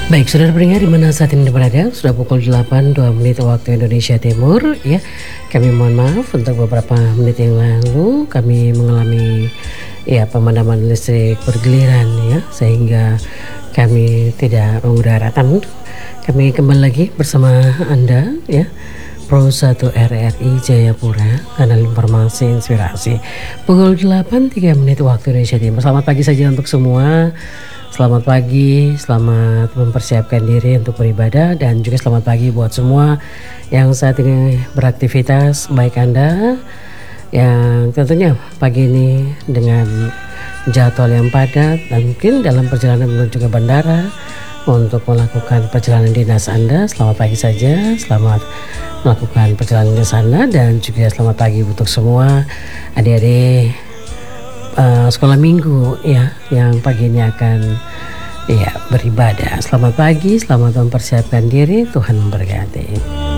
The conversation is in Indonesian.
Baik, saudara pendengar di mana saat ini berada, sudah pukul 8, 2 menit waktu Indonesia Timur ya. Kami mohon maaf untuk beberapa menit yang lalu kami mengalami pemadaman listrik bergiliran ya, sehingga kami tidak mengudarakan. Kami kembali lagi bersama Anda ya. Pro 1 RRI Jayapura, kanal informasi inspirasi. Pukul 8, 3 menit waktu Indonesia Timur. Selamat pagi saja untuk semua. Selamat pagi, selamat mempersiapkan diri untuk beribadah, dan juga selamat pagi buat semua yang saat ini beraktivitas, baik Anda yang tentunya pagi ini dengan jadwal yang padat dan mungkin dalam perjalanan menuju ke bandara untuk melakukan perjalanan dinas Anda. Selamat pagi saja, selamat melakukan perjalanan dinas Anda, dan juga selamat pagi untuk semua adik-adik sekolah minggu ya yang pagi ini akan beribadah. Selamat pagi, selamat mempersiapkan diri, Tuhan memberkati.